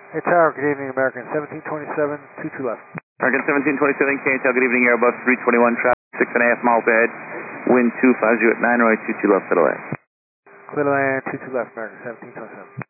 Hey Tower, good evening American 1727, 22 left. American 1727, KHL, good evening, Airbus 321, traffic 6.5 miles ahead, wind 250 at 9 right, 22 left, to the left. Clear to land, 22 left, American 1727.